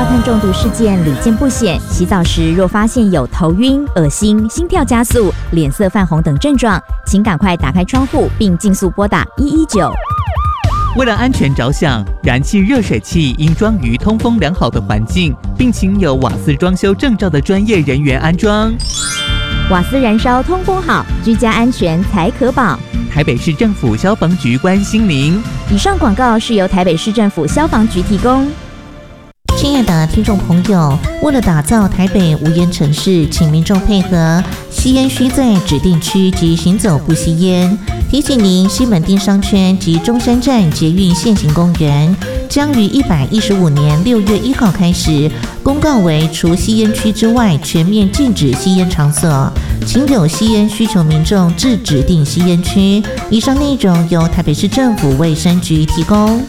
化碳中毒事件屡见不鲜，洗澡时若发现有头晕、恶心、心跳加速、脸色泛红等症状，请赶快打开窗户并尽速拨打119。 为了安全着想，燃气热水器应装于通风良好的环境，并请有瓦斯装修证照的专业人员安装。 瓦斯燃烧通风好，居家安全才可保。 台北市政府消防局关心您。 以上广告是由台北市政府消防局提供。 亲爱的听众朋友，为了打造台北无烟城市，请民众配合，吸烟需在指定区及行走不吸烟。提醒您，西门町商圈及中山站捷运现行公园将于115年6月1号开始公告为除吸烟区之外全面禁止吸烟场所，请有吸烟需求民众至指定吸烟区。以上内容由台北市政府卫生局提供。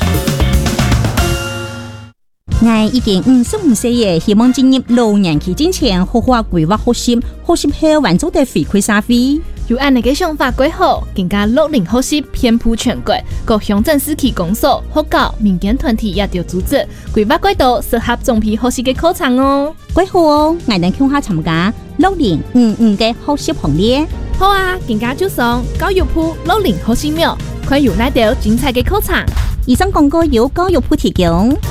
我已經55歲嘅，希望進入老年期之前，好好規劃學習，學習後完做得回饋社會。 有按你嘅想法規劃，更加60學習遍佈全國，各鄉鎮市區公所、學校、民間團體也要組織規劃軌道，適合總批學習嘅課程哦。 幾好哦，我哋向下參加6055嘅學習行列。 好啊，更加就上教育部60學習廟，看有哪條精彩嘅課程。 以上廣告由教育部提供。